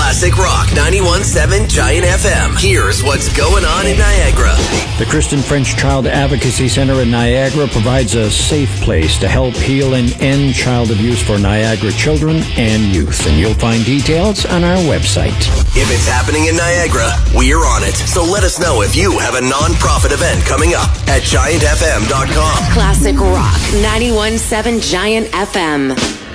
Classic Rock 91.7 Giant FM. Here's what's going on in Niagara. The Kristen French Child Advocacy Center in Niagara provides a safe place to help heal and end child abuse for Niagara children and youth. And you'll find details on our website. If it's happening in Niagara, we're on it. So let us know if you have a non-profit event coming up at GiantFM.com. Classic Rock 91.7 Giant FM.